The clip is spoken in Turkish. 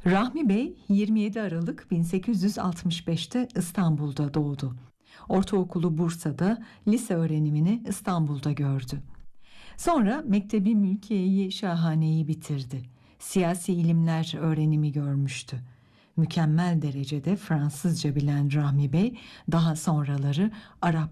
Rahmi Bey 27 Aralık 1865'te İstanbul'da doğdu. Ortaokulu Bursa'da, lise öğrenimini İstanbul'da gördü. Sonra Mektebi Mülkiye-i Şahane'yi bitirdi. Siyasi ilimler öğrenimi görmüştü. Mükemmel derecede Fransızca bilen Rahmi Bey daha sonraları Arap